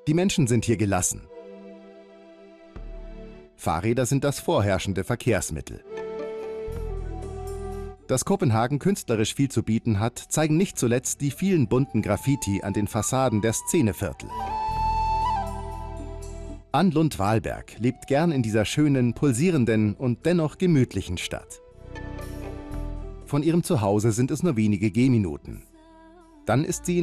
Die Menschen sind hier gelassen. Fahrräder sind das vorherrschende Verkehrsmittel. Dass Kopenhagen künstlerisch viel zu bieten hat, zeigen nicht zuletzt die vielen bunten Graffiti an den Fassaden der Szeneviertel. Ann Lund-Wahlberg lebt gern in dieser schönen, pulsierenden und dennoch gemütlichen Stadt. Von ihrem Zuhause sind es nur wenige Gehminuten. Dann ist sie